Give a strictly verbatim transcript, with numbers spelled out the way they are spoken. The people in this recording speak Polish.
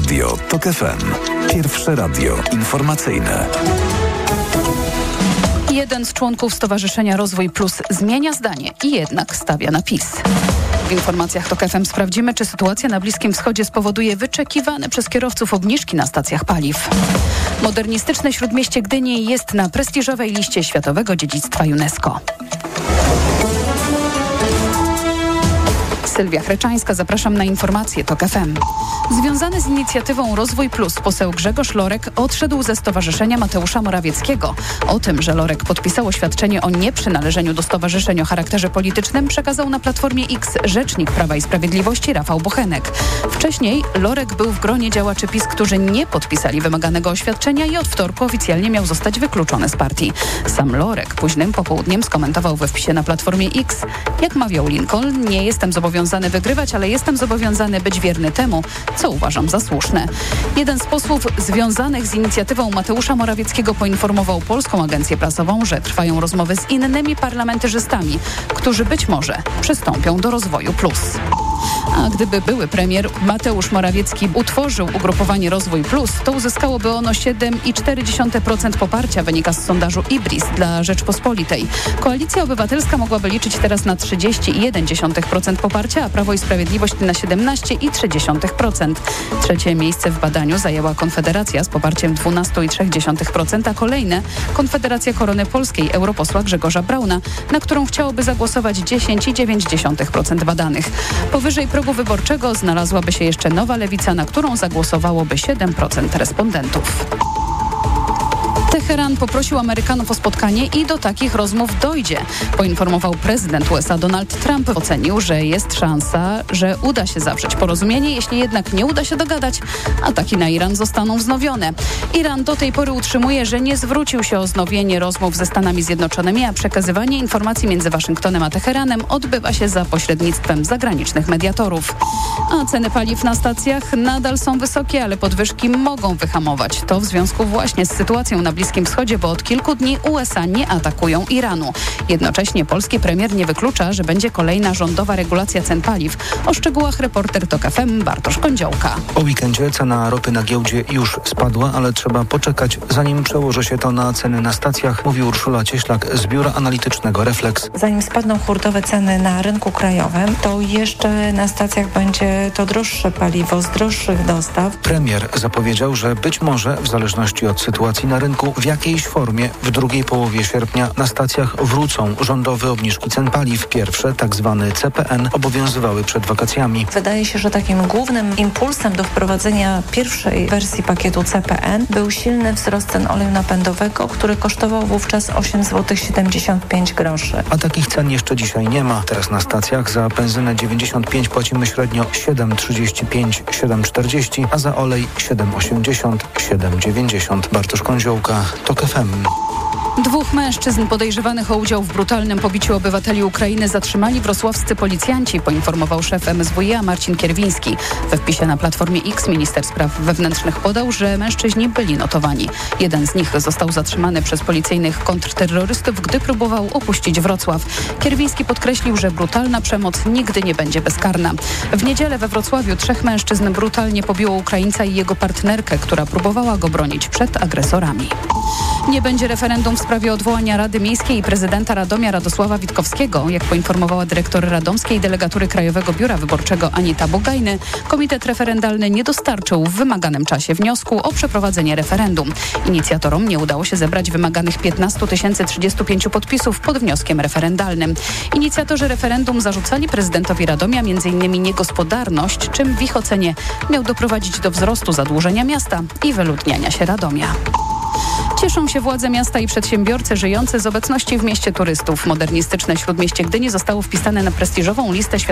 Radio TOK F M. Pierwsze radio informacyjne. Jeden z członków Stowarzyszenia Rozwój Plus zmienia zdanie i jednak stawia na PiS. W informacjach TOK F M sprawdzimy, czy sytuacja na Bliskim Wschodzie spowoduje wyczekiwane przez kierowców obniżki na stacjach paliw. Modernistyczne Śródmieście Gdyni jest na prestiżowej liście Światowego Dziedzictwa UNESCO. Sylwia Chreczańska, zapraszam na informacje TOK F M. Związany z inicjatywą Rozwój Plus poseł Grzegorz Lorek odszedł ze Stowarzyszenia Mateusza Morawieckiego. O tym, że Lorek podpisał oświadczenie o nieprzynależeniu do stowarzyszeń o charakterze politycznym, przekazał na Platformie X rzecznik Prawa i Sprawiedliwości Rafał Bochenek. Wcześniej Lorek był w gronie działaczy PiS, którzy nie podpisali wymaganego oświadczenia i od wtorku oficjalnie miał zostać wykluczony z partii. Sam Lorek późnym popołudniem skomentował we wpisie na Platformie X: jak mawiał Lincoln, nie jestem zobowiązany wygrywać, ale jestem zobowiązany być wierny temu, co uważam za słuszne. Jeden z posłów związanych z inicjatywą Mateusza Morawieckiego poinformował Polską Agencję Prasową, że trwają rozmowy z innymi parlamentarzystami, którzy być może przystąpią do Rozwoju Plus. A gdyby były premier Mateusz Morawiecki utworzył ugrupowanie Rozwój Plus, to uzyskałoby ono siedem i cztery dziesiąte procent poparcia, wynika z sondażu IBRIS dla Rzeczpospolitej. Koalicja Obywatelska mogłaby liczyć teraz na trzydzieści i jeden przecinek trzy procent poparcia, a Prawo i Sprawiedliwość na siedemnaście i trzy dziesiąte procent. Trzecie miejsce w badaniu zajęła Konfederacja z poparciem dwanaście i trzy dziesiąte procent, a kolejne Konfederacja Korony Polskiej europosła Grzegorza Brauna, na którą chciałoby zagłosować dziesięć i dziewięć dziesiątych procent badanych. Powyżej progu wyborczego znalazłaby się jeszcze Nowa Lewica, na którą zagłosowałoby siedem procent respondentów. Teheran poprosił Amerykanów o spotkanie i do takich rozmów dojdzie, poinformował prezydent U S A Donald Trump. Ocenił, że jest szansa, że uda się zawrzeć porozumienie. Jeśli jednak nie uda się dogadać, ataki na Iran zostaną wznowione. Iran do tej pory utrzymuje, że nie zwrócił się o wznowienie rozmów ze Stanami Zjednoczonymi, a przekazywanie informacji między Waszyngtonem a Teheranem odbywa się za pośrednictwem zagranicznych mediatorów. A ceny paliw na stacjach nadal są wysokie, ale podwyżki mogą wyhamować. To w związku właśnie z sytuacją na Bliskim Wschodzie, bo od kilku dni U S A nie atakują Iranu. Jednocześnie polski premier nie wyklucza, że będzie kolejna rządowa regulacja cen paliw. O szczegółach reporter TOK F M Bartosz Kądziołka. Po weekendzie cena ropy na giełdzie już spadła, ale trzeba poczekać, zanim przełoży się to na ceny na stacjach, mówi Urszula Cieślak z biura analitycznego Reflex. Zanim spadną hurtowe ceny na rynku krajowym, to jeszcze na stacjach będzie to droższe paliwo z droższych dostaw. Premier zapowiedział, że być może w zależności od sytuacji na rynku w jakiejś formie w drugiej połowie sierpnia na stacjach wrócą rządowe obniżki cen paliw. Pierwsze, tak zwany C P N, obowiązywały przed wakacjami. Wydaje się, że takim głównym impulsem do wprowadzenia pierwszej wersji pakietu C P N był silny wzrost cen oleju napędowego, który kosztował wówczas osiem złotych siedemdziesiąt pięć groszy. A takich cen jeszcze dzisiaj nie ma. Teraz na stacjach za benzynę dziewięćdziesiąt pięć płacimy średnio siedem trzydzieści pięć, siedem czterdzieści, a za olej siedem osiemdziesiąt, siedem dziewięćdziesiąt. Bartosz Kądziołka, TOK F M. Dwóch mężczyzn podejrzewanych o udział w brutalnym pobiciu obywateli Ukrainy zatrzymali wrocławscy policjanci, poinformował szef M S W iA Marcin Kierwiński. We wpisie na Platformie X minister spraw wewnętrznych podał, że mężczyźni byli notowani. Jeden z nich został zatrzymany przez policyjnych kontrterrorystów, gdy próbował opuścić Wrocław. Kierwiński podkreślił, że brutalna przemoc nigdy nie będzie bezkarna. W niedzielę we Wrocławiu trzech mężczyzn brutalnie pobiło Ukraińca i jego partnerkę, która próbowała go bronić przed agresorami. Nie będzie referendum w sprawie odwołania Rady Miejskiej i prezydenta Radomia Radosława Witkowskiego. Jak poinformowała dyrektor radomskiej delegatury Krajowego Biura Wyborczego Anita Bogajny, komitet referendalny nie dostarczył w wymaganym czasie wniosku o przeprowadzenie referendum. Inicjatorom nie udało się zebrać wymaganych piętnaście tysięcy trzydzieści pięć podpisów pod wnioskiem referendalnym. Inicjatorzy referendum zarzucali prezydentowi Radomia m.in. niegospodarność, czym w ich ocenie miał doprowadzić do wzrostu zadłużenia miasta i wyludniania się Radomia. Cieszą się władze miasta i przedsiębiorcy żyjący z obecności w mieście turystów. Modernistyczne Śródmieście Gdyni zostało wpisane na prestiżową listę